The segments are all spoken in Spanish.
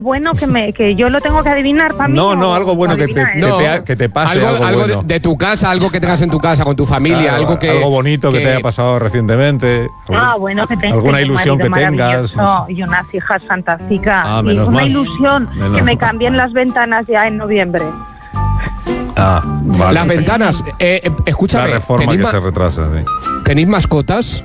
bueno que yo lo tengo que adivinar para mí. No, algo bueno que te pase. Algo bueno. de tu casa, algo que tengas en tu casa con tu familia, Claro, algo bonito que te haya pasado recientemente. Bueno, que tengo alguna ilusión que tengas. Y unas hijas fantásticas. Y menos una mal. ilusión que me cambien las ventanas ya en noviembre. Vale. Las ventanas, escúchame. La reforma que se retrasa. Sí. ¿Tenéis mascotas?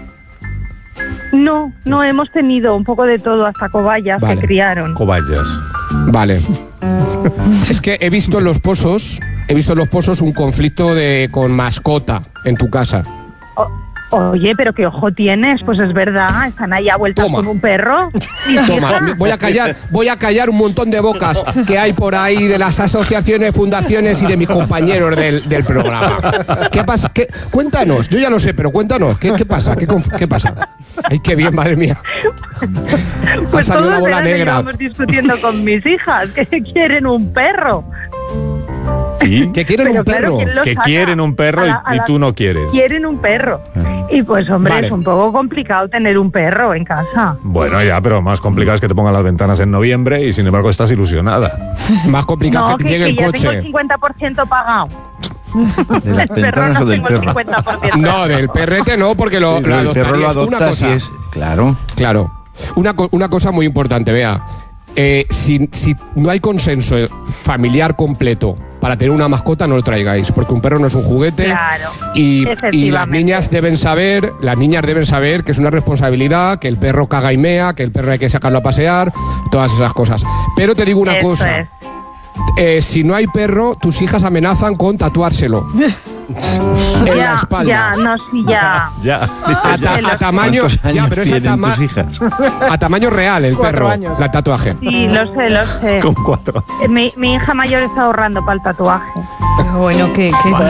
No hemos tenido un poco de todo, hasta cobayas que criaron. Cobayas. Vale. Es que he visto en los pozos un conflicto con mascota en tu casa. Oye, pero qué ojo tienes, pues es verdad, están ahí a vueltas con un perro. Toma, voy a callar un montón de bocas que hay por ahí de las asociaciones, fundaciones y de mis compañeros del programa. ¿Qué pasa? Cuéntanos, yo ya lo sé, pero cuéntanos, ¿qué pasa? ¿Qué pasa? Ay, qué bien, madre mía. Pues ha salido una bola negra. Estamos discutiendo con mis hijas, que quieren un perro. ¿Y? Que quieren un perro. Que quieren un perro y tú no quieres. Quieren un perro. Y pues, hombre, es un poco complicado tener un perro en casa. Bueno, ya, pero más complicado es que te pongan las ventanas en noviembre y sin embargo estás ilusionada. Más complicado que te llegue el coche. Ya tengo el 50% pagado. ¿De las ventanas o del perro? No, del perrete no, porque lo el perro lo adopta si es... Claro. Una cosa muy importante, Bea. Si no hay consenso familiar completo para tener una mascota, no lo traigáis, porque un perro no es un juguete. Claro, y las niñas deben saber que es una responsabilidad, que el perro caga y mea, que el perro hay que sacarlo a pasear, todas esas cosas. Pero te digo una cosa. Si no hay perro, tus hijas amenazan con tatuárselo. En la espalda. A tamaño. Ya, pero es tus hijas? A tamaño real el 4 perro. años. El tatuaje. Sí, lo sé. Con 4. Mi hija mayor está ahorrando para el tatuaje. Bueno, que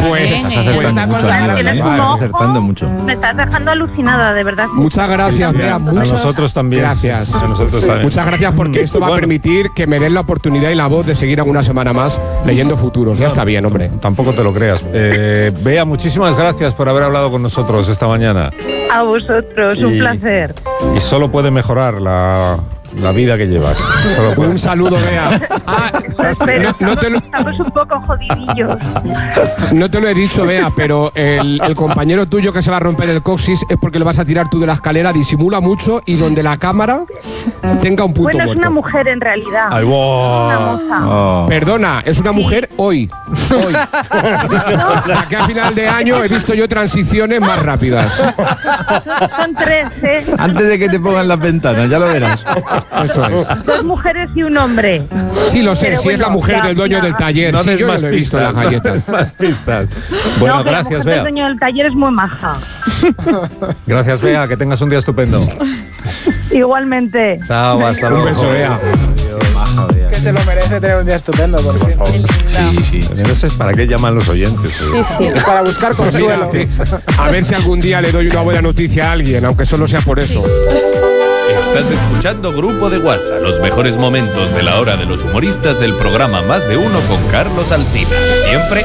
estás acertando mucho. Me estás dejando alucinada, de verdad. Muchas gracias, Bea. A nosotros también. Gracias. A nosotros también. Muchas gracias porque esto va a permitir que me den la oportunidad y la voz de seguir alguna semana más leyendo futuros. Ya está bien, hombre. Tampoco te lo creas. Bea, muchísimas gracias por haber hablado con nosotros esta mañana. A vosotros, un placer. Y solo puede mejorar la vida que llevas. Un saludo, Bea. Estamos un poco jodidillos. No te lo he dicho, Bea, pero el compañero tuyo que se va a romper el coxis es porque le vas a tirar tú de la escalera, disimula mucho y donde la cámara tenga un punto Bueno, muerto. es una mujer en realidad. Ay, wow. Una moza. Perdona, es una mujer hoy. Aquí a final de año he visto yo transiciones más rápidas. Son 3, ¿eh? Antes de que te pongan las ventanas, ya lo verás. Eso es. 2 mujeres y un hombre. Sí, lo sé, Pero si es la mujer del dueño del taller. No Sí, des yo más lo he visto en las galletas. más pistas. Bueno, Que gracias, la mujer Bea. del dueño del taller es muy maja. Gracias, Bea. Que tengas un día estupendo. Igualmente. Chao, hasta luego. Un beso, Bea. que se lo merece tener un día estupendo, por fin. Sí. No sé para qué llaman los oyentes. Sí. Para buscar consuelo. A ver si algún día le doy una buena noticia a alguien, aunque solo sea por eso. Estás escuchando Grupo de WhatsApp, los mejores momentos de la hora de los humoristas del programa Más de Uno con Carlos Alsina. Siempre